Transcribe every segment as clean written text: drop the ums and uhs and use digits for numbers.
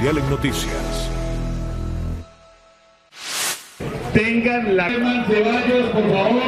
Mundial en Noticias. Tengan la Ceballos, por favor.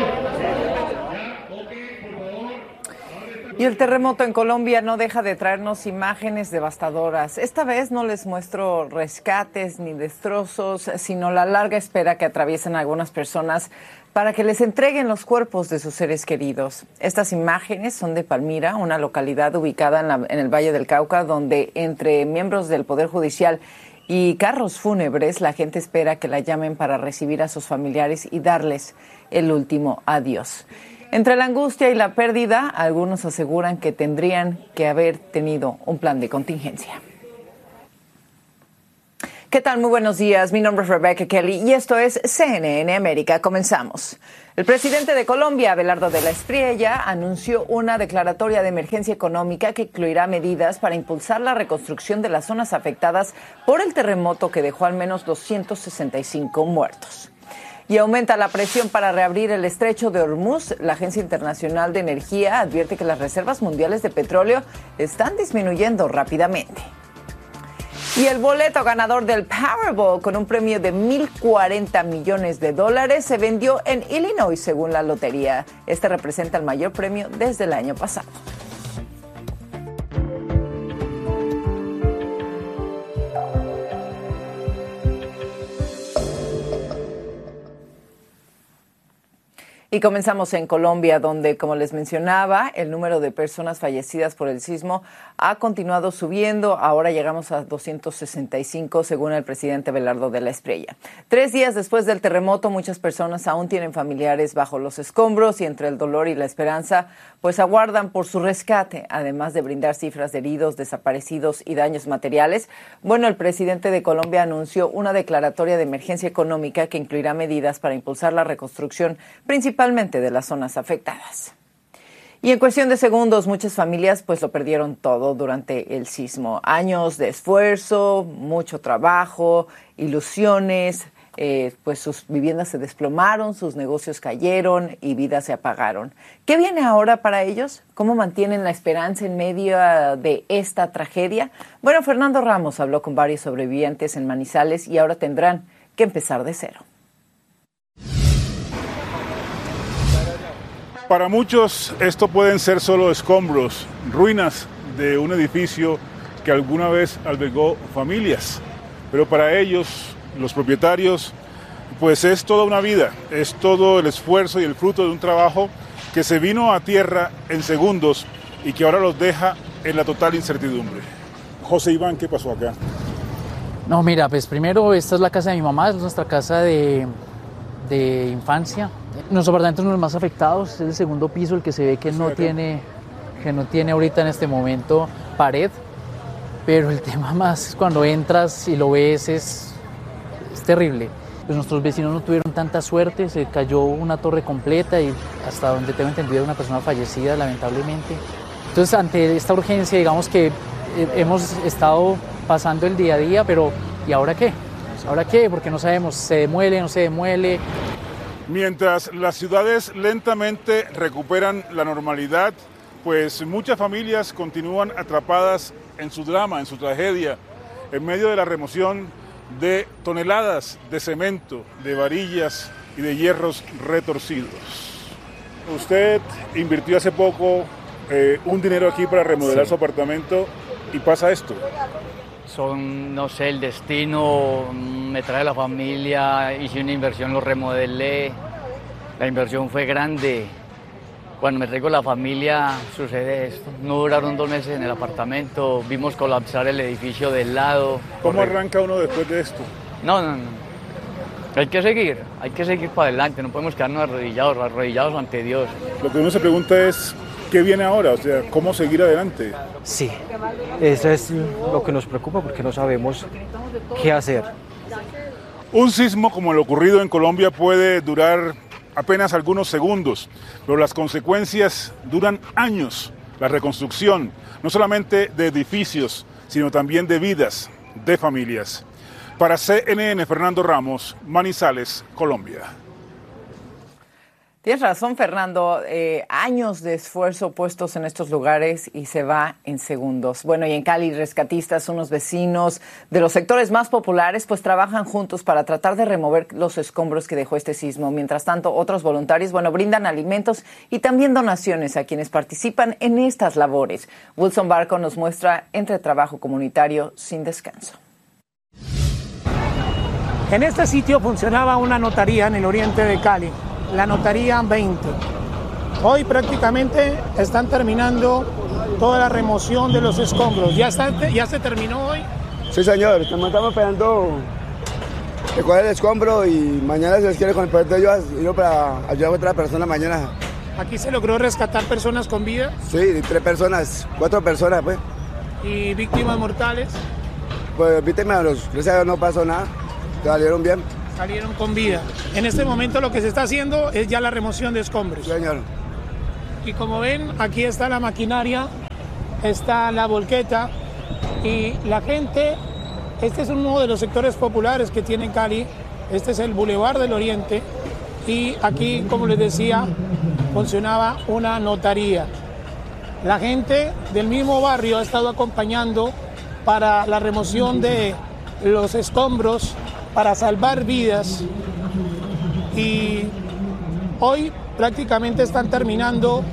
Y el terremoto en Colombia no deja de traernos imágenes devastadoras. Esta vez no les muestro rescates ni destrozos, sino la larga espera que atraviesan algunas personas para que les entreguen los cuerpos de sus seres queridos. Estas imágenes son de Palmira, una localidad ubicada en el Valle del Cauca, donde entre miembros del Poder Judicial y carros fúnebres, la gente espera que la llamen para recibir a sus familiares y darles el último adiós. Entre la angustia y la pérdida, algunos aseguran que tendrían que haber tenido un plan de contingencia. ¿Qué tal? Muy buenos días. Mi nombre es Rebecca Kelly y esto es CNN América. Comenzamos. El presidente de Colombia, Abelardo de la Espriella, anunció una declaratoria de emergencia económica que incluirá medidas para impulsar la reconstrucción de las zonas afectadas por el terremoto que dejó al menos 265 muertos. Y aumenta la presión para reabrir el estrecho de Hormuz. La Agencia Internacional de Energía advierte que las reservas mundiales de petróleo están disminuyendo rápidamente. Y el boleto ganador del Powerball, con un premio de $1,040 millones, se vendió en Illinois, según la lotería. Este representa el mayor premio desde el año pasado. Y comenzamos en Colombia, donde, como les mencionaba, el número de personas fallecidas por el sismo ha continuado subiendo. Ahora llegamos a 265, según el presidente Abelardo de la Espriella. 3 días después del terremoto, muchas personas aún tienen familiares bajo los escombros y entre el dolor y la esperanza, pues aguardan por su rescate, además de brindar cifras de heridos, desaparecidos y daños materiales. Bueno, el presidente de Colombia anunció una declaratoria de emergencia económica que incluirá medidas para impulsar la reconstrucción, principalmente de las zonas afectadas. Y en cuestión de segundos, muchas familias pues lo perdieron todo durante el sismo. Años de esfuerzo, mucho trabajo, ilusiones, pues sus viviendas se desplomaron, sus negocios cayeron y vidas se apagaron. ¿Qué viene ahora para ellos? ¿Cómo mantienen la esperanza en medio de esta tragedia? Bueno, Fernando Ramos habló con varios sobrevivientes en Manizales y ahora tendrán que empezar de cero. Para muchos esto pueden ser solo escombros, ruinas de un edificio que alguna vez albergó familias, pero para ellos, los propietarios, pues es toda una vida, es todo el esfuerzo y el fruto de un trabajo que se vino a tierra en segundos y que ahora los deja en la total incertidumbre. José Iván, ¿qué pasó acá? No, mira, pues primero esta es la casa de mi mamá, es nuestra casa de infancia. Nuestro apartamento es uno de los más afectados, es el segundo piso, el que se ve que no tiene ahorita en este momento pared, pero el tema más es cuando entras y lo ves es terrible. Pues nuestros vecinos no tuvieron tanta suerte, se cayó una torre completa y hasta donde tengo entendido una persona fallecida lamentablemente. Entonces ante esta urgencia digamos que hemos estado pasando el día a día, pero ¿y ahora qué? ¿Ahora qué? Porque no sabemos, ¿se demuele, no se demuele? Mientras las ciudades lentamente recuperan la normalidad, pues muchas familias continúan atrapadas en su drama, en su tragedia, en medio de la remoción de toneladas de cemento, de varillas y de hierros retorcidos. Usted invirtió hace poco un dinero aquí para remodelar su apartamento y pasa esto. No sé, el destino me trae la familia, hice una inversión, lo remodelé, la inversión fue grande. Cuando me traigo la familia sucede esto, no duraron 2 meses en el apartamento, vimos colapsar el edificio del lado. ¿Cómo arranca uno después de esto? No, hay que seguir para adelante, no podemos quedarnos arrodillados ante Dios. Lo que uno se pregunta es, ¿qué viene ahora? O sea, ¿cómo seguir adelante? Sí, eso es lo que nos preocupa porque no sabemos qué hacer. Un sismo como el ocurrido en Colombia puede durar apenas algunos segundos, pero las consecuencias duran años. La reconstrucción, no solamente de edificios, sino también de vidas, de familias. Para CNN, Fernando Ramos, Manizales, Colombia. Tienes razón, Fernando. Años de esfuerzo puestos en estos lugares y se va en segundos. Bueno, y en Cali, rescatistas, unos vecinos de los sectores más populares, pues trabajan juntos para tratar de remover los escombros que dejó este sismo. Mientras tanto, otros voluntarios, brindan alimentos y también donaciones a quienes participan en estas labores. Wilson Barco nos muestra Entre Trabajo Comunitario sin descanso. En este sitio funcionaba una notaría en el oriente de Cali, la notaría 20. Hoy prácticamente están terminando toda la remoción de los escombros. ¿Ya se terminó hoy? Sí, señor, estamos esperando recoger el escombro y mañana se les quiere con el poder de ellos ir para ayudar a otra persona mañana. ¿Aquí se logró rescatar personas con vida? Sí, 3 personas, 4 personas, pues. ¿Y víctimas mortales? Pues víctimas, gracias a Dios no pasó nada, salieron bien. Salieron con vida. En este momento lo que se está haciendo es ya la remoción de escombros. Sí, señor. Y como ven, aquí está la maquinaria, está la volqueta y la gente. Este es uno de los sectores populares que tiene Cali. Este es el Boulevard del Oriente y aquí, como les decía, funcionaba una notaría. La gente del mismo barrio ha estado acompañando para la remoción de los escombros, para salvar vidas, y hoy prácticamente están terminando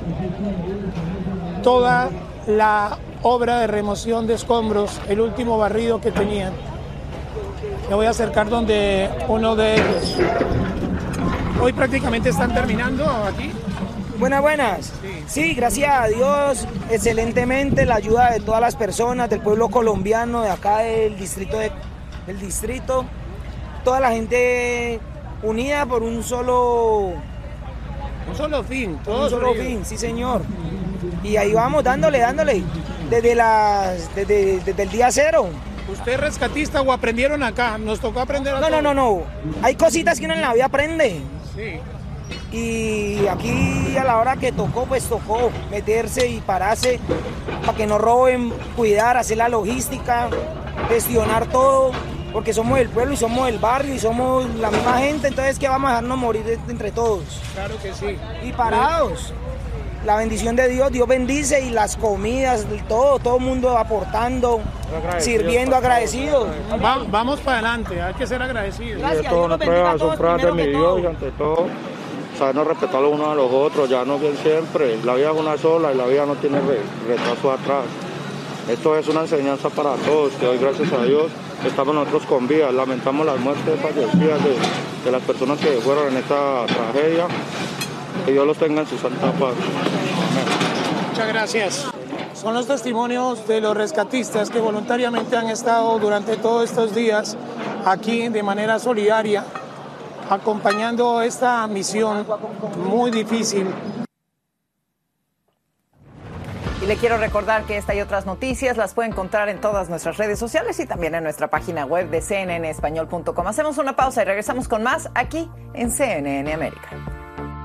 toda la obra de remoción de escombros, el último barrido que tenían. Me voy a acercar donde uno de ellos. Hoy prácticamente están terminando aquí. Buenas. Sí, gracias a Dios, excelentemente la ayuda de todas las personas del pueblo colombiano, de acá del distrito, toda la gente unida por un solo fin, sí señor. Y ahí vamos dándole, desde el día cero. ¿Usted es rescatista o aprendieron acá? Nos tocó aprender acá. No. Hay cositas que uno en la vida aprende. Sí. Y aquí a la hora que tocó, pues tocó meterse y pararse para que no roben, cuidar, hacer la logística, gestionar todo, porque somos el pueblo y somos el barrio y somos la misma gente, entonces que vamos a dejarnos morir entre todos. Claro que sí. Y parados. La bendición de Dios, Dios bendice, y las comidas, todo el mundo aportando, sirviendo, agradecidos. Vamos para adelante, hay que ser agradecidos. Gracias, Dios los bendiga a todos, primero que todo. Y ante todo, sabernos respetar los unos a los otros, ya no bien siempre. La vida es una sola y la vida no tiene retraso atrás. Esto es una enseñanza para todos, que hoy, gracias a Dios, estamos nosotros con vida. Lamentamos las muertes fallecidas de las personas que fueron en esta tragedia. Que Dios los tenga en su santa paz. Amén. Muchas gracias. Son los testimonios de los rescatistas que voluntariamente han estado durante todos estos días aquí de manera solidaria, acompañando esta misión muy difícil. Y le quiero recordar que esta y otras noticias las puede encontrar en todas nuestras redes sociales y también en nuestra página web de cnnespañol.com. Hacemos una pausa y regresamos con más aquí en CNN América.